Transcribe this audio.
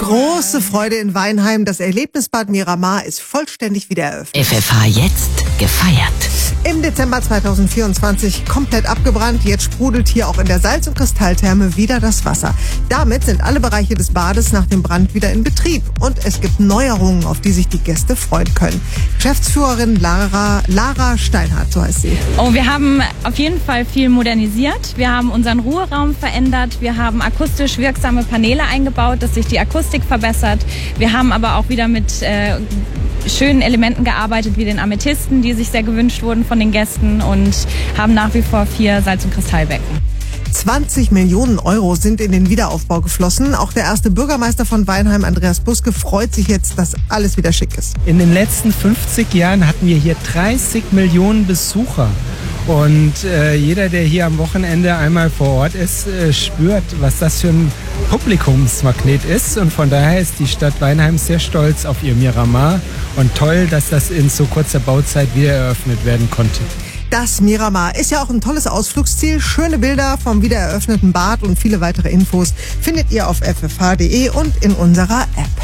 Große Freude in Weinheim. Das Erlebnisbad Miramar ist vollständig wieder eröffnet. FFH jetzt gefeiert. Im Dezember 2024 komplett abgebrannt. Jetzt sprudelt hier auch in der Salz- und Kristalltherme wieder das Wasser. Damit sind alle Bereiche des Bades nach dem Brand wieder in Betrieb. Und es gibt Neuerungen, auf die sich die Gäste freuen können. Geschäftsführerin Lara Steinhardt, so heißt sie. Oh, wir haben auf jeden Fall viel modernisiert. Wir haben unseren Ruheraum verändert. Wir haben akustisch wirksame Paneele eingebaut, dass sich die Akustik verbessert. Wir haben aber auch wieder mit schönen Elementen gearbeitet, wie den Amethysten, die sich sehr gewünscht wurden von den Gästen, und haben nach wie vor 4 Salz- und Kristallbecken. 20 Millionen Euro sind in den Wiederaufbau geflossen. Auch der erste Bürgermeister von Weinheim, Andreas Buske, freut sich jetzt, dass alles wieder schick ist. In den letzten 50 Jahren hatten wir hier 30 Millionen Besucher. Und jeder, der hier am Wochenende einmal vor Ort ist, spürt, was das für ein Publikumsmagnet ist. Und von daher ist die Stadt Weinheim sehr stolz auf ihr Miramar. Und toll, dass das in so kurzer Bauzeit wieder eröffnet werden konnte. Das Miramar ist ja auch ein tolles Ausflugsziel. Schöne Bilder vom wiedereröffneten Bad und viele weitere Infos findet ihr auf ffh.de und in unserer App.